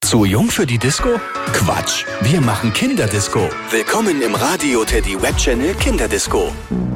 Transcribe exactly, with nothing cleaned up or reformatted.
Zu jung für die Disco? Quatsch, wir machen Kinderdisco. Willkommen im Radio Teddy Web Channel Kinderdisco.